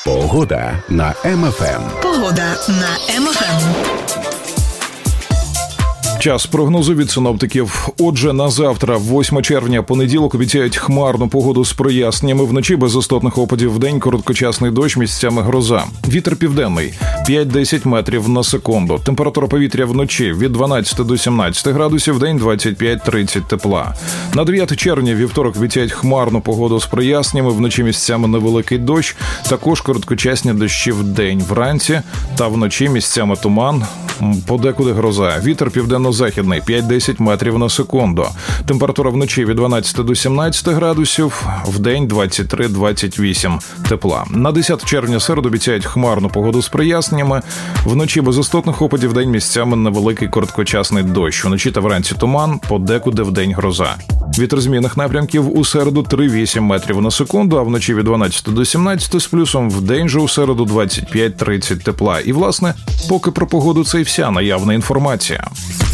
Погода на МФМ. Погода на МФМ. Час прогнозу від синоптиків. Отже, на завтра, 8 червня, понеділок, обіцяють хмарну погоду з проясненнями. Вночі без істотних опадів, вдень короткочасний дощ, місцями гроза. Вітер південний 5-10 метрів на секунду. Температура повітря вночі від 12 до 17 градусів, вдень 25-30 тепла. На 9 червня, вівторок, обіцяють хмарну погоду з проясненнями. Вночі місцями невеликий дощ. Також короткочасні дощі вдень, вранці та вночі місцями туман. Подекуди гроза. Вітер південно-західний 5-10 метрів на секунду. Температура вночі від 12 до 17 градусів, вдень 23-28 тепла. На 10 червня середу обіцяють хмарну погоду з проясненнями. Вночі без істотних опадів, вдень місцями невеликий короткочасний дощ. Вночі та вранці туман, подекуди вдень гроза. Вітер змінних напрямків у середу 3-8 метрів на секунду, а вночі від 12 до 17 з плюсом, вдень же у середу 25-30 тепла. І, власне, поки про погоду це і вся наявна інформація.